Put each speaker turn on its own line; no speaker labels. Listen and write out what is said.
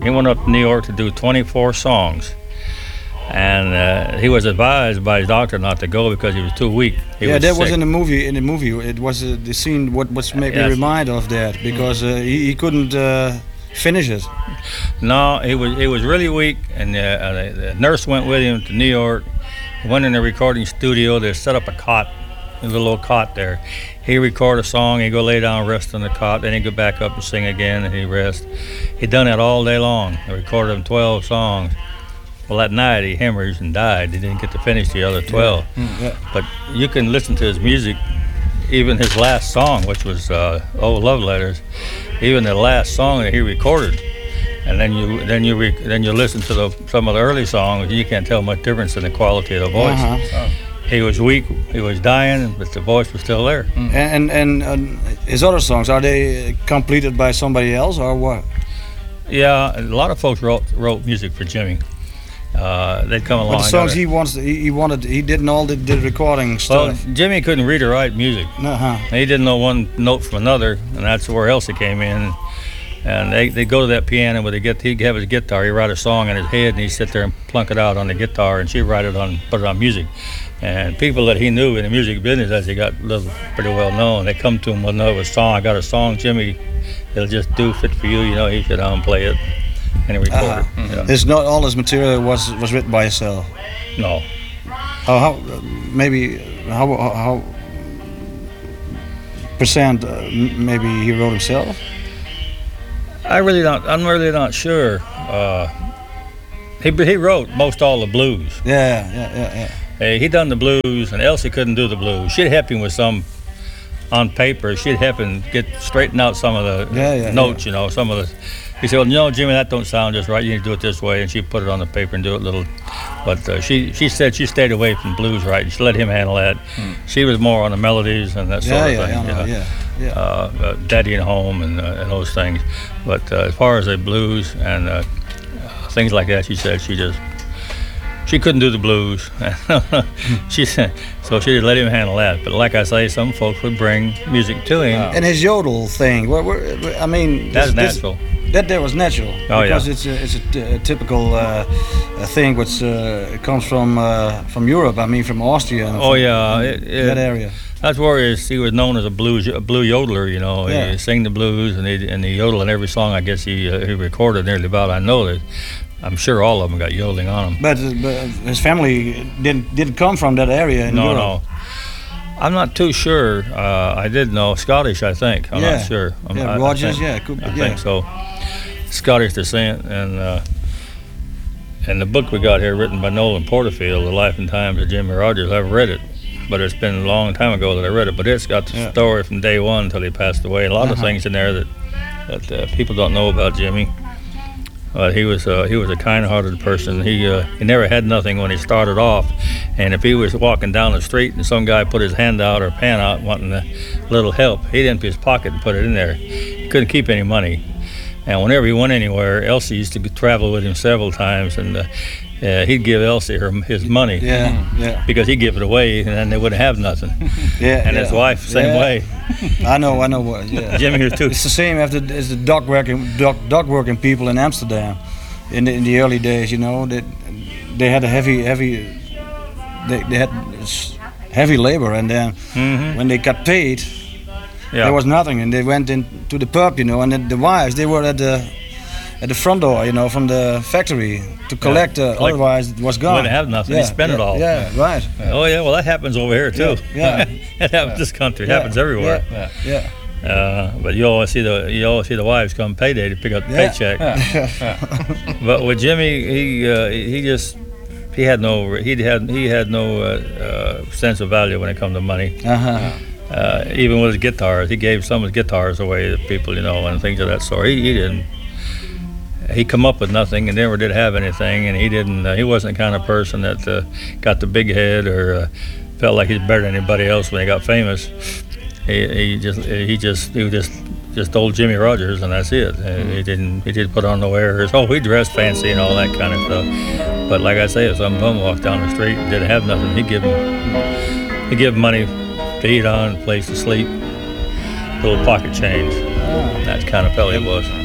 He went up to New York to do 24 songs. And he was advised by his doctor not to go because he was too weak.
That was in the movie. In the movie, it was the scene. What made me remind of that because he couldn't finish it.
No, he was really weak, and the nurse went with him to New York. He went in the recording studio. They set up a cot, a little cot there. He record a song. He go lay down, rest on the cot. Then he go back up and sing again, and he rest. He done that all day long. They recorded him 12 songs. Well, that night he hemorrhaged and died. He didn't get to finish the other 12.
Yeah.
But you can listen to his music, even his last song, which was "Old Love Letters." Even the last song that he recorded, and then you listen to some of the early songs, and you can't tell much difference in the quality of the voice.
Uh-huh.
He was weak, he was dying, but the voice was still there.
And his other songs, are they completed by somebody else or what?
Yeah, a lot of folks wrote music for Jimmy. They'd come along.
But the songs he didn't all the recording stuff.
Well, Jimmy couldn't read or write music.
Uh-huh.
He didn't know one note from another, and that's where Elsie came in. And they go to that piano with he'd have his guitar. He'd write a song in his head, and he'd sit there and plunk it out on the guitar, and she'd put it on music. And people that he knew in the music business, as he got pretty well known, they come to him with another song. I got a song, Jimmy, it'll just do fit for you. You know, he should play it. And he recorded.
Uh-huh. It's not all his material was written by himself.
No.
How percent maybe he wrote himself?
I'm really not sure. He wrote most all the blues.
Yeah.
He done the blues, and Elsie couldn't do the blues. She'd help him with some on paper. She'd help him straighten out some of the notes, you know, some of the. He said, well, no, Jimmy, that don't sound just right. You need to do it this way. And she put it on the paper and do it little. But she said she stayed away from blues writing. She let him handle that. She was more on the melodies and that sort of thing. Daddy and Home and those things. But as far as the blues and things like that, she said she couldn't do the blues. She said, so she let him handle that. But like I say, some folks would bring music to him.
And his yodel thing, I mean,
that's natural.
That was natural because it's a typical thing which comes from Europe. I mean, from Austria. That area.
That's where he was known as a blue yodeler. You know, he sang the blues and he yodel in every song. I guess he recorded nearly about. I know that. I'm sure all of them got yodeling on them.
But his family didn't come from that area in Europe.
No. I'm not too sure. I did know Scottish, I think. I'm not sure.
Rogers,
I think so. Scottish descent, and the book we got here, written by Nolan Porterfield, The Life and Times of Jimmy Rogers. I've read it, but it's been a long time ago that I read it. But it's got the story from day one until he passed away. A lot of things in there that people don't know about Jimmy. He was a kind-hearted person. He never had nothing when he started off, and if he was walking down the street and some guy put his hand out or pen out wanting a little help, he'd empty his pocket and put it in there. He couldn't keep any money, and whenever he went anywhere, Elsie used to travel with him several times, and he'd give Elsie his money.
Yeah.
Because he'd give it away, and then they wouldn't have nothing. And his wife, same way.
I know what. Yeah.
Jimmy was too.
It's the same as the dog working people in Amsterdam, in the early days. You know, they had a heavy labor, and then when they got paid, there was nothing, and they went into the pub. You know, and then the wives, they were at the front door, you know, from the factory to collect. Otherwise, it was gone.
Wouldn't have nothing. They spent it all.
Yeah, right.
Oh yeah, well that happens over here too.
Yeah.
It happens in this country. It happens everywhere. But you always see the wives come payday to pick up the paycheck. But with Jimmy, he had no sense of value when it come to money. Even with his guitars, he gave some of his guitars away to people, you know, and things of that sort. He didn't. He come up with nothing and never did have anything, and he didn't. He wasn't the kind of person that got the big head or felt like he's better than anybody else when he got famous. He was just old Jimmy Rogers, and that's it. He didn't put on no airs. Oh, he dressed fancy and all that kind of stuff. But like I say, if some bum walked down the street and didn't have nothing, he'd give him money to eat on, place to sleep, little pocket change. That kind of fellow he was.